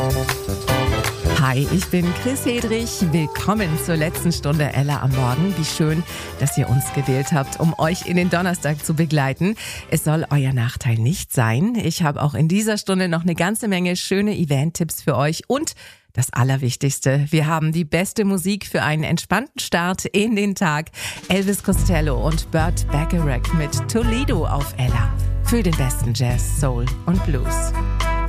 Hi, ich bin Chris Hedrich. Willkommen zur letzten Stunde Ella am Morgen. Wie schön, dass ihr uns gewählt habt, um euch in den Donnerstag zu begleiten. Es soll euer Nachteil nicht sein. Ich habe auch in dieser Stunde noch eine ganze Menge schöne Event-Tipps für euch und das Allerwichtigste, wir haben die beste Musik für einen entspannten Start in den Tag. Elvis Costello und Burt Bacharach mit Toledo auf Ella. Für den besten Jazz, Soul und Blues.